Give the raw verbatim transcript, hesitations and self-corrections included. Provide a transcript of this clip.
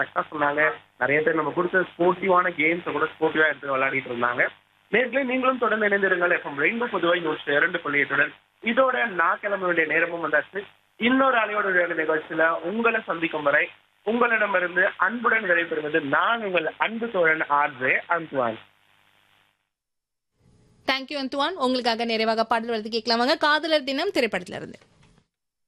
கரெக்டா சொன்னாங்க. நிறைய பேர் நம்ம கொடுத்த ஸ்போர்ட்டிவான கேம்ஸை கூட ஸ்போர்ட்டிவா எடுத்து விளையாடிட்டு இருந்தாங்க. நேர்களே நீங்களும் தொடர்ந்து இணைந்திருங்கள் எஃப்எம் ரெயின்போ புதுவை நூற்றி இரண்டு புள்ளி எட்டுடன். இதோட நான் கிளம்ப வேண்டிய நேரமும் வந்தாச்சு. இன்னொரு அலையோட வேண்டிய நிகழ்ச்சியில உங்களை சந்திக்கும் வரை உங்களிடமிருந்து அன்புடன் விடைபெறுவது நான் உங்கள் அன்பு தோழன் ஆர்ஜே அந்துவான். தேங்க்யூ அந்துவான். உங்களுக்காக நிறைவாக பாடல் வருது கேட்கலாமாங்க. காதலர் தினம் திரைப்படத்துல இருந்து.